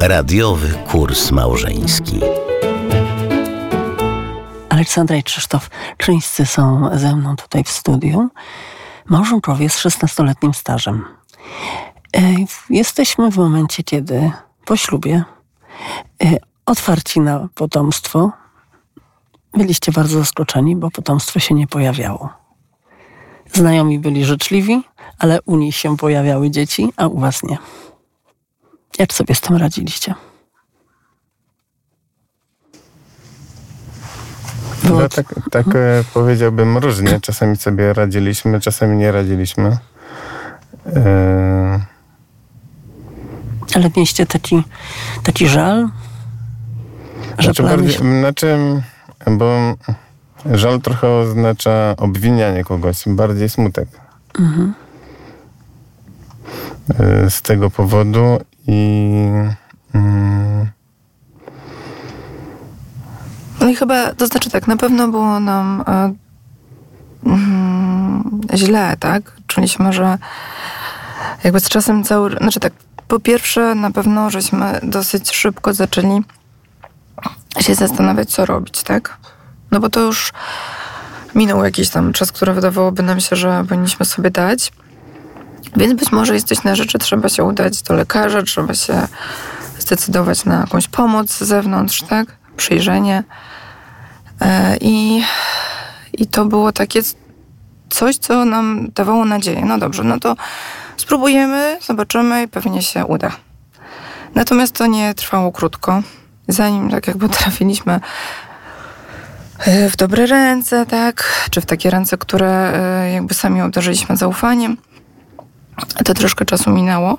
Radiowy kurs małżeński. Aleksandra i Krzysztof Czyńscy są ze mną tutaj w studiu. Małżonkowie z 16-letnim stażem. Jesteśmy w momencie, kiedy po ślubie otwarci na potomstwo. Byliście bardzo zaskoczeni, bo potomstwo się nie pojawiało. Znajomi byli życzliwi, ale u nich się pojawiały dzieci, a u was nie. Jak sobie z tym radziliście? No, tak powiedziałbym różnie. Czasami sobie radziliśmy, czasami nie radziliśmy. Ale mieliście taki żal? Że bo żal trochę oznacza obwinianie kogoś, bardziej smutek. Mhm. Z tego powodu No i chyba, to znaczy tak, na pewno było nam źle, tak? Czuliśmy, że jakby z czasem po pierwsze na pewno żeśmy dosyć szybko zaczęli się zastanawiać, co robić, tak? No bo to już minął jakiś tam czas, który wydawałoby nam się, że powinniśmy sobie dać. Więc być może jest coś na rzeczy, trzeba się udać do lekarza, trzeba się zdecydować na jakąś pomoc z zewnątrz, tak? Przyjrzenie. I to było takie coś, co nam dawało nadzieję. No dobrze, no to spróbujemy, zobaczymy i pewnie się uda. Natomiast to nie trwało krótko. Zanim tak jakby trafiliśmy w dobre ręce, tak? Czy w takie ręce, które jakby sami obdarzyliśmy zaufaniem, to troszkę czasu minęło.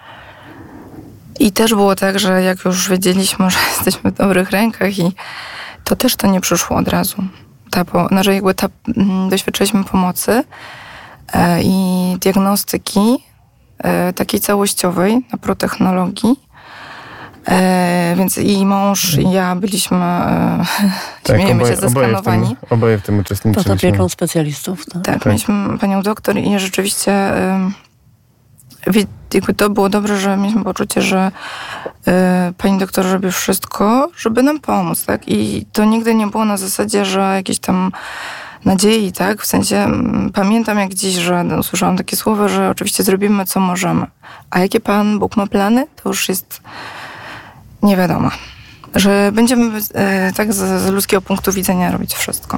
I też było tak, że jak już wiedzieliśmy, że jesteśmy w dobrych rękach i to nie przyszło od razu. Doświadczyliśmy pomocy i diagnostyki takiej całościowej na protechnologii. Więc i mąż, i ja byliśmy, śmiejemy się, zeskanowani. Oboje w tym uczestniczyliśmy. Pod opieką specjalistów. Tak, mieliśmy panią doktor i rzeczywiście jakby to było dobrze, że mieliśmy poczucie, że pani doktor robi wszystko, żeby nam pomóc, tak? I to nigdy nie było na zasadzie, że jakieś tam nadziei, tak? W sensie pamiętam jak dziś, że usłyszałam takie słowa, że oczywiście zrobimy, co możemy. A jakie Pan Bóg ma plany, to już jest nie wiadomo. Że będziemy tak z ludzkiego punktu widzenia robić wszystko.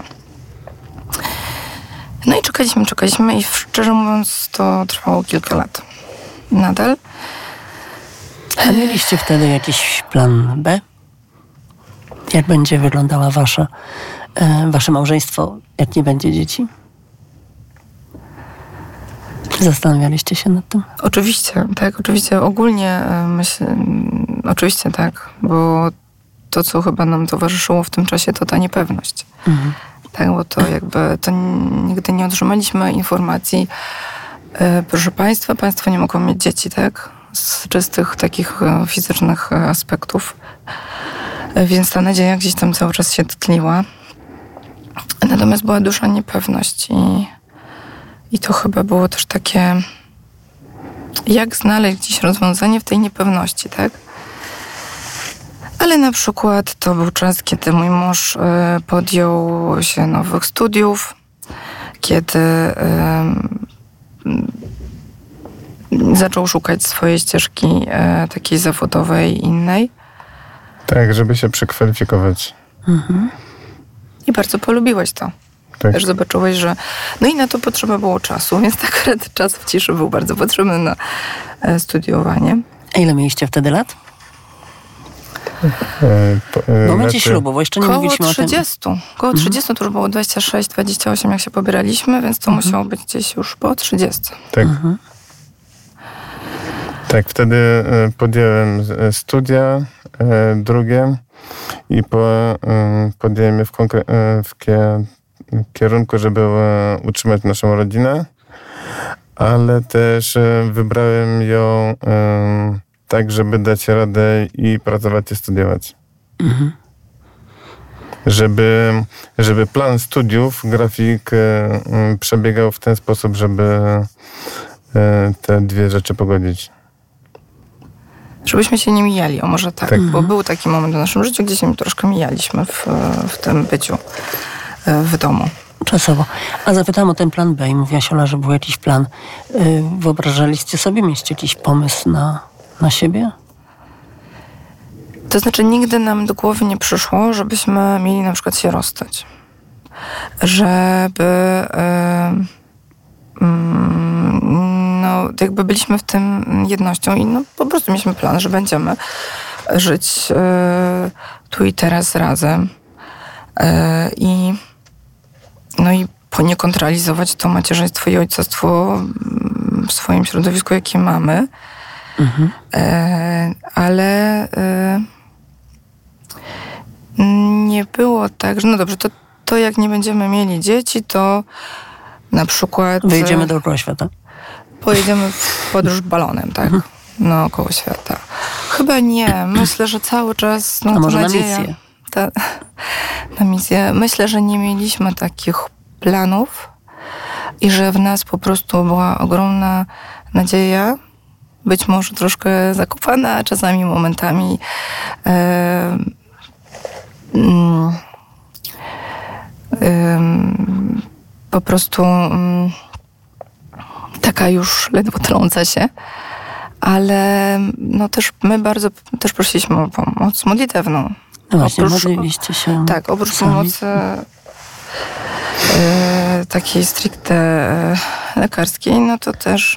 No i czekaliśmy i szczerze mówiąc to trwało kilka lat. Nadal. A mieliście wtedy jakiś plan B? Jak będzie wyglądała wasze małżeństwo, jak nie będzie dzieci? Zastanawialiście się nad tym? Oczywiście, tak. Oczywiście ogólnie oczywiście tak, bo to, co chyba nam towarzyszyło w tym czasie, to ta niepewność. Mhm. Tak, bo to to nigdy nie otrzymaliśmy informacji. Proszę Państwa nie mogą mieć dzieci, tak? Z czystych takich fizycznych aspektów. Więc ta nadzieja gdzieś tam cały czas się tliła. Natomiast była duża niepewność i to chyba było też takie, jak znaleźć gdzieś rozwiązanie w tej niepewności, tak? Ale na przykład to był czas, kiedy mój mąż podjął się nowych studiów, kiedy zaczął szukać swojej ścieżki takiej zawodowej, innej. Tak, żeby się przekwalifikować. Mhm. I bardzo polubiłeś to. Tak. Też zobaczyłeś, że... No i na to potrzeba było czasu, więc akurat czas w ciszy był bardzo potrzebny na studiowanie. A ile mieliście wtedy lat? W momencie ślubu, bo jeszcze nie mówiliśmy o tym. Koło 30 to już było 26, 28 jak się pobieraliśmy, więc to musiało być gdzieś już po 30. Tak. Tak, wtedy podjąłem studia drugie i podjąłem je w kierunku, żeby utrzymać naszą rodzinę, ale też wybrałem ją tak, żeby dać radę i pracować i studiować. Mhm. Żeby plan studiów, grafik przebiegał w ten sposób, żeby te dwie rzeczy pogodzić. żebyśmy się nie mijali, o może tak. Bo był taki moment w naszym życiu, gdzie się troszkę mijaliśmy w tym byciu w domu. Czasowo. A zapytałam o ten plan B i mówiłaś, Ola, że był jakiś plan. Wyobrażaliście sobie, mieliście jakiś pomysł na siebie? To znaczy nigdy nam do głowy nie przyszło, żebyśmy mieli na przykład się rozstać. Żeby no jakby byliśmy w tym jednością i no po prostu mieliśmy plan, że będziemy żyć tu i teraz razem. I poniekąd realizować to macierzyństwo i ojcostwo w swoim środowisku, jakie mamy. Ale nie było tak, że no dobrze, to jak nie będziemy mieli dzieci, to na przykład... Wyjedziemy dookoła świata? Pojedziemy w podróż balonem, tak? Naokoło świata. Chyba nie. Myślę, że cały czas... A może nadzieja, na misję? Na misję. Myślę, że nie mieliśmy takich planów i że w nas po prostu była ogromna nadzieja, być może troszkę zakopana, a czasami momentami po prostu taka już ledwo trąca się, ale no też my bardzo też prosiliśmy o pomoc modlitewną. No właśnie, modliliście się. Tak, oprócz pomocy takiej stricte lekarskiej, no to też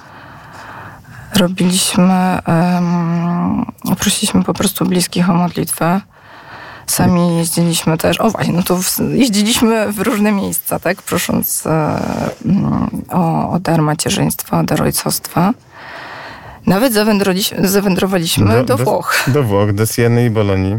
prosiliśmy po prostu bliskich o modlitwę. Sami jeździliśmy też, jeździliśmy w różne miejsca, tak, prosząc o dar macierzyństwa, o dar ojcostwa. Nawet zawędrowaliśmy do Włoch. Do Włoch, do Sieny i Bolonii.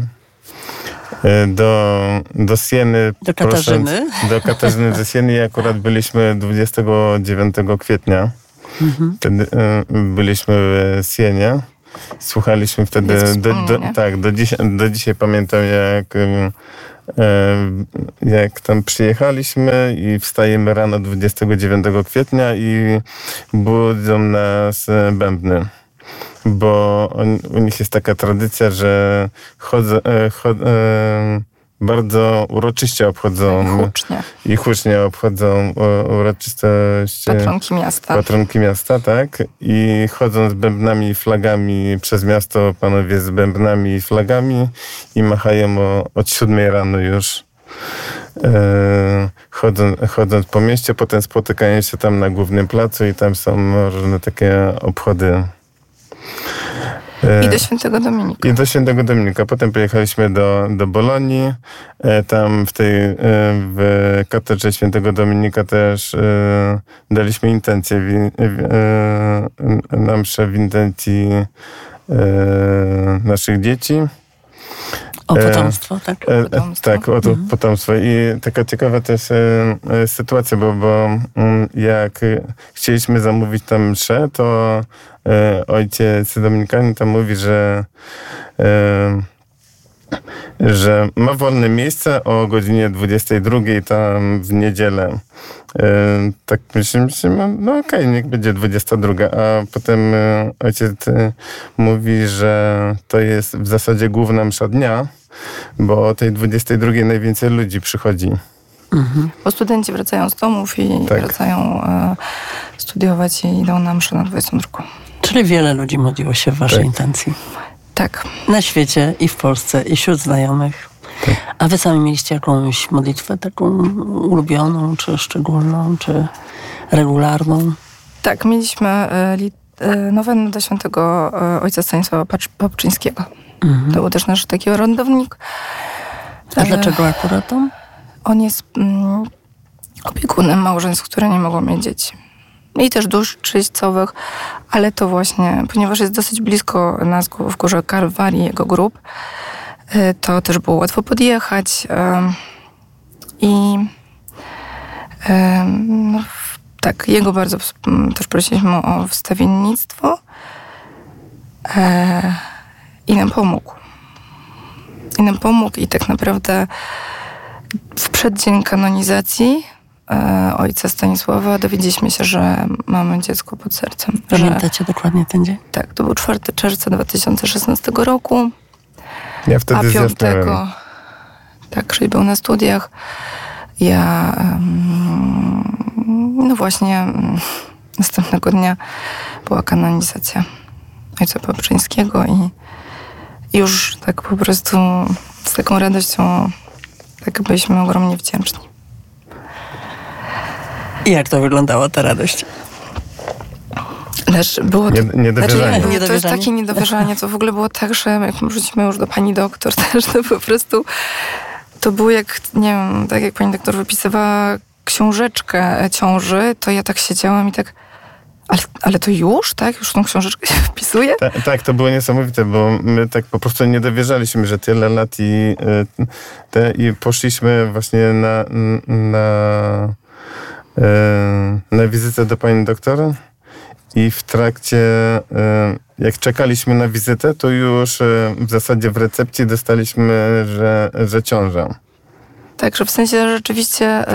Do Sieny. Do Katarzyny. Do Katarzyny ze Sieny i akurat byliśmy 29 kwietnia. Wtedy byliśmy w Sienie. Słuchaliśmy wtedy, do dzisiaj pamiętam, jak tam przyjechaliśmy i wstajemy rano 29 kwietnia i budzą nas bębny. Bo u nich jest taka tradycja, że bardzo uroczyście obchodzą i hucznie obchodzą uroczystość patronki miasta, tak? I chodzą z bębnami i flagami przez miasto, panowie z bębnami i flagami i machają od 7 rano już. Chodząc po mieście, potem spotykają się tam na głównym placu i tam są różne takie obchody. I do Świętego Dominika. I do Świętego Dominika. Potem pojechaliśmy do Bolonii. Tam w katedrze Świętego Dominika też daliśmy intencję na mszę w intencji naszych dzieci. O potomstwo, tak? Tak, o to potomstwo. I taka ciekawa też sytuacja, bo jak chcieliśmy zamówić tam mszę, to ojciec dominikanin tam mówi, że ma wolne miejsce o godzinie 22 tam w niedzielę. Tak myślimy, no okej, niech będzie 22, a potem ojciec mówi, że to jest w zasadzie główna msza dnia, bo o tej 22 najwięcej ludzi przychodzi. Bo studenci wracają z domów i wracają studiować i idą na mszę na 22. Czyli wiele ludzi modliło się w waszej intencji. Tak. Na świecie i w Polsce i wśród znajomych. Tak. A wy sami mieliście jakąś modlitwę taką ulubioną, czy szczególną, czy regularną? Tak, mieliśmy nowennę do świętego ojca Stanisława Papczyńskiego. To był też nasz taki orędownik. A dlaczego akurat on? On jest opiekunem małżeństw, które nie mogą mieć dzieci. I też dusz czyśćcowych, ale to właśnie, ponieważ jest dosyć blisko nas w Górze Kalwarii, jego grób, to też było łatwo podjechać. Tak, jego bardzo też prosiliśmy o wstawiennictwo i nam pomógł. I tak naprawdę w przeddzień kanonizacji ojca Stanisława dowiedzieliśmy się, że mamy dziecko pod sercem. Pamiętacie dokładnie ten dzień? Tak, to był 4 czerwca 2016 roku. Ja wtedy a 5, zjechałem. tak, Krzyś był na studiach. Ja, no właśnie, następnego dnia była kanonizacja ojca Paprzyńskiego i już tak po prostu z taką radością tak byliśmy ogromnie wdzięczni. I jak to wyglądała ta radość? Było to, Niedowierzanie. to jest takie niedowierzanie. To w ogóle było tak, że jak wróciliśmy już do pani doktor też, to po prostu to było jak, nie wiem, tak jak pani doktor wypisywała książeczkę ciąży, to ja tak siedziałam i tak, ale to już, tak? Już tą książeczkę się wpisuje? Tak, to było niesamowite, bo my tak po prostu nie dowierzaliśmy, że tyle lat i poszliśmy właśnie na wizytę do pani doktor i w trakcie, jak czekaliśmy na wizytę, to już w zasadzie w recepcji dostaliśmy, że ciąża. Tak, że w sensie rzeczywiście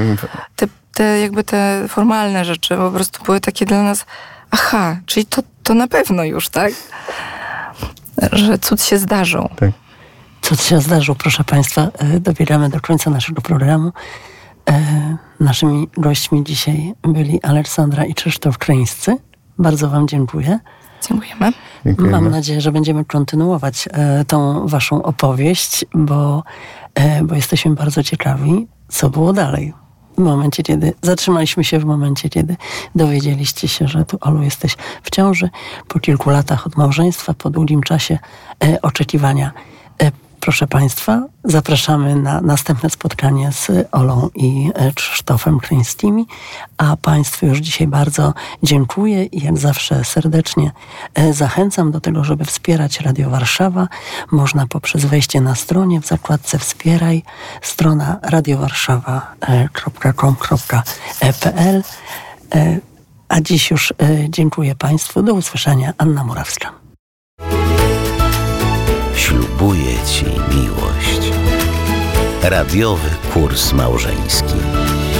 te formalne rzeczy po prostu były takie dla nas, aha, czyli to na pewno już, tak? Że cud się zdarzył. Tak. Cud się zdarzył, proszę Państwa. Dobieramy do końca naszego programu. Naszymi gośćmi dzisiaj byli Aleksandra i Krzysztof Kryńscy. Bardzo Wam dziękuję. Dziękujemy. Dziękujemy. Mam nadzieję, że będziemy kontynuować tą Waszą opowieść, bo jesteśmy bardzo ciekawi, co było dalej. Zatrzymaliśmy się w momencie, kiedy dowiedzieliście się, że tu, Olu, jesteś w ciąży po kilku latach od małżeństwa, po długim czasie oczekiwania. Proszę Państwa, zapraszamy na następne spotkanie z Olą i Krzysztofem Kryńskimi, a Państwu już dzisiaj bardzo dziękuję i jak zawsze serdecznie zachęcam do tego, żeby wspierać Radio Warszawa. Można poprzez wejście na stronie w zakładce Wspieraj, strona radiowarszawa.com.pl. A dziś już dziękuję Państwu. Do usłyszenia. Anna Murawska. Ślubuję Ci miłość. Radiowy kurs małżeński.